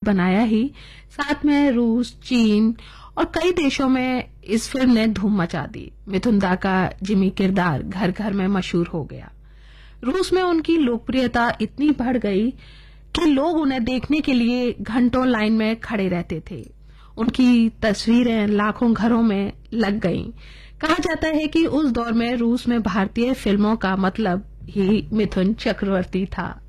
बनाया ही, साथ में रूस, चीन और कई देशों में इस फिल्म ने धूम मचा दी। मिथुन दा का जिमी किरदार घर घर में मशहूर हो गया। रूस में उनकी लोकप्रियता इतनी बढ़ गई कि लोग उन्हें देखने के लिए घंटों लाइन में खड़े रहते थे। उनकी तस्वीरें लाखों घरों में लग गईं। कहा जाता है कि उस दौर में रूस में भारतीय फिल्मों का मतलब ही मिथुन चक्रवर्ती था।